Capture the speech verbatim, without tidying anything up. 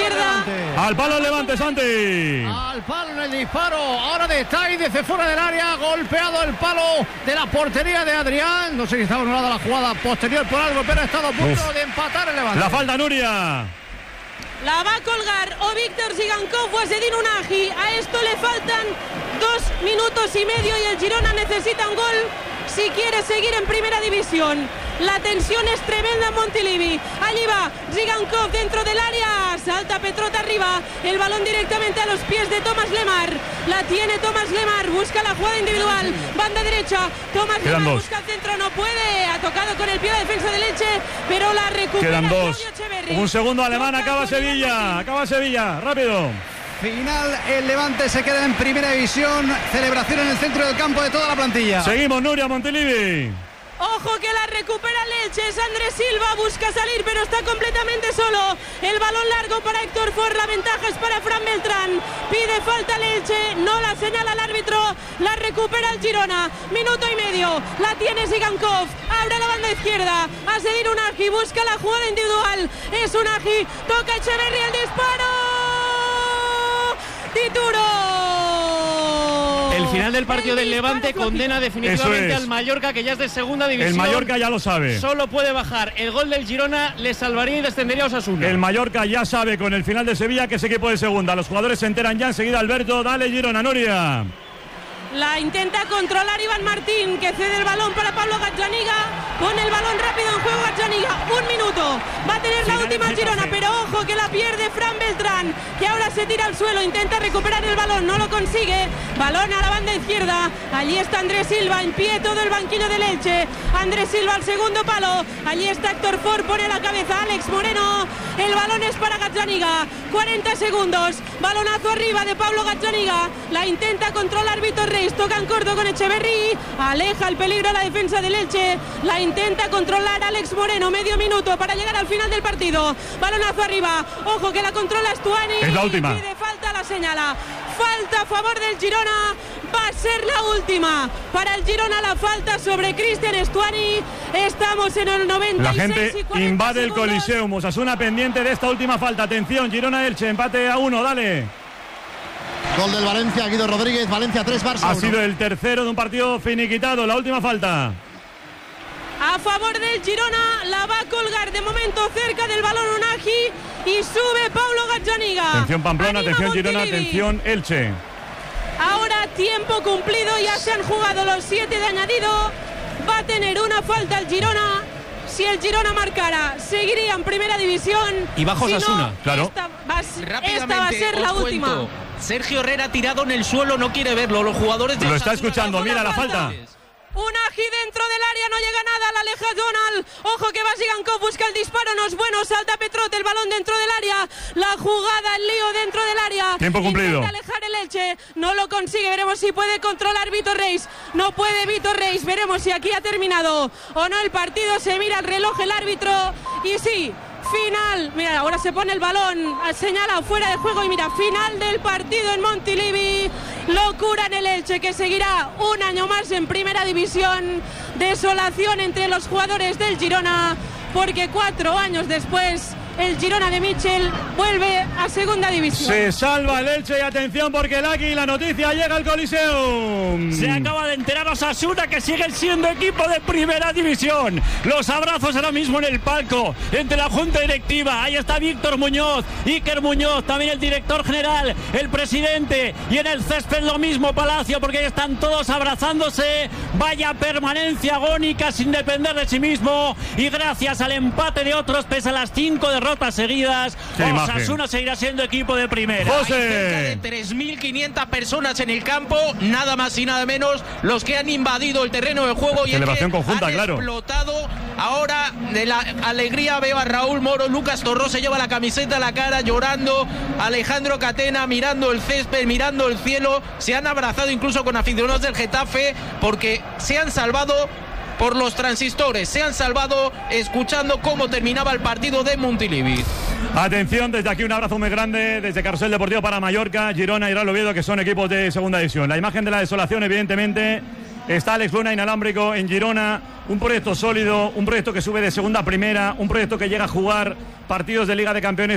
izquierda. Al palo el Levante, Santi. Al palo en el disparo. Ahora de Tai desde fuera del área. Golpeado el palo de la portería de Adrián. No sé si estaba anulada la jugada posterior por algo, pero ha estado a punto Uf. de empatar el Levante. La falta, Nuria. La va a colgar o Víctor Zigankov o Azzedine Ounahi. A esto le faltan dos minutos y medio y el Girona necesita un gol si quiere seguir en primera división. La tensión es tremenda en Montilivi. Allí va Zigankov dentro del área. Salta Petrota arriba. El balón directamente a los pies de Tomás Lemar. La tiene Tomás Lemar. Busca la jugada individual. Banda derecha. Tomás Quedan Lemar dos. busca el centro. No puede. Ha tocado con el pie la defensa de Elche, pero la recupera. Quedan dos. Un segundo alemán. Acaba Sevilla. Acaba Sevilla. Rápido. Final, el Levante se queda en primera división. Celebración en el centro del campo de toda la plantilla. Seguimos, Nuria, Montilivi. Ojo que la recupera el Elche, es Andrés Silva, busca salir pero está completamente solo. El balón largo para Héctor Ford, la ventaja es para Fran Beltrán. Pide falta el Elche, no la señala el árbitro, la recupera el Girona. Minuto y medio, la tiene Zigankov, abre la banda izquierda. Azzedine Ounahi busca la jugada individual, es Ounahi, toca Echeverri el disparo. Tituro. El final del partido del Levante condena definitivamente es. al Mallorca, que ya es de segunda división. El Mallorca ya lo sabe. Solo puede bajar. El gol del Girona le salvaría y descendería a Osasuna. El Mallorca ya sabe con el final de Sevilla que es equipo de segunda. Los jugadores se enteran ya enseguida. Alberto, dale Girona, Nuria. La intenta controlar Iván Martín, que cede el balón para Pablo Gazzaniga. Pone el balón rápido en juego Gazzaniga. Un minuto. Va a tener la última Girona, pero ojo que la pierde Fran Beltrán, que ahora se tira al suelo. Intenta recuperar el balón, no lo consigue. Balón a la banda izquierda. Allí está Andrés Silva, en pie todo el banquillo del Elche. Andrés Silva al segundo palo. Allí está Héctor Ford, pone la cabeza Alex Moreno. El balón es para Gazzaniga. cuarenta segundos. Balonazo arriba de Pablo Gazzaniga. La intenta controlar Vitor Reis. Tocan corto con Echeverri. Aleja el peligro a la defensa del Elche. La intenta controlar Alex Moreno. Medio minuto para llegar al final del partido. Balonazo arriba. Ojo que la controla Stuani. Es la última. Pide falta, la señala. Falta a favor del Girona. Va a ser la última. Para el Girona la falta sobre Cristian Stuani. Estamos en el noventa y seis. La gente invade el Coliseum. Osasuna pendiente de esta última falta. Atención, Girona-Elche. Empate a uno. Dale. Gol del Valencia, Guido Rodríguez. Valencia tres, Barça uno. Ha sido el tercero de un partido finiquitado. La última falta. A favor del Girona, la va a colgar de momento cerca del balón Ounahi y sube Pablo Gazzaniga. Atención Pamplona, Anima atención Girona, Montilivi. atención Elche. Ahora tiempo cumplido, ya se han jugado los siete de añadido. Va a tener una falta el Girona. Si el Girona marcara, seguiría en primera división. Y bajo si Osasuna, no, claro. Esta va, esta va a ser la última. Cuento. Sergio Herrera tirado en el suelo, no quiere verlo. Los jugadores de Lo Osasuna está escuchando, mira la falta. Ounahi dentro del área, no llega nada, la aleja Donald. Ojo que va Zigankov, busca el disparo, no es bueno, salta Petrote, el balón dentro del área. La jugada, el lío dentro del área. Tiempo cumplido. Intenta alejar el Elche, no lo consigue, veremos si puede controlar Vitor Reis. No puede Vitor Reis, veremos si aquí ha terminado o no el partido. Se mira el reloj, el árbitro, y sí. Final, mira, ahora se pone el balón, señala fuera de juego y mira, final del partido en Montilivi. Locura en el Elche, que seguirá un año más en primera división. Desolación entre los jugadores del Girona, porque cuatro años después el Girona de Michel vuelve a segunda división. Se salva el Elche y atención porque el Águila, noticia, llega al Coliseum. Se acaba de enterar Osasuna que siguen siendo equipo de primera división. Los abrazos ahora mismo en el palco entre la junta directiva. Ahí está Víctor Muñoz, Iker Muñoz, también el director general, el presidente, y en el césped lo mismo Palacio, porque ahí están todos abrazándose. Vaya permanencia agónica sin depender de sí mismo, y gracias al empate de otros pese a las cinco derrotas seguidas, Osasuna seguirá siendo equipo de primera. José. Hay cerca de tres mil quinientas personas en el campo, nada más y nada menos, los que han invadido el terreno de juego y celebración que conjunta, han claro. explotado. Ahora de la alegría veo a Raúl Moro, Lucas Torró se lleva la camiseta a la cara llorando, Alejandro Catena mirando el césped, mirando el cielo, se han abrazado incluso con aficionados del Getafe porque se han salvado por los transistores, se han salvado escuchando cómo terminaba el partido de Montilivi. Atención, desde aquí un abrazo muy grande desde Carrusel Deportivo para Mallorca, Girona y Real Oviedo, que son equipos de segunda división. La imagen de la desolación, evidentemente, está Alex Luna, inalámbrico en Girona, un proyecto sólido, un proyecto que sube de segunda a primera, un proyecto que llega a jugar partidos de Liga de Campeones